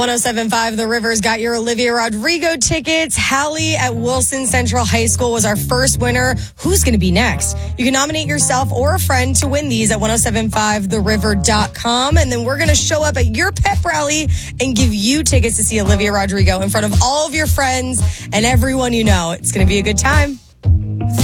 107.5 The River's got your Olivia Rodrigo tickets. Hallie at Wilson Central High School was our first winner. Who's going to be next? You can nominate yourself or a friend to win these at 1075theriver.com. And then we're going to show up at your pep rally and give you tickets to see Olivia Rodrigo in front of all of your friends and everyone you know. It's going to be a good time.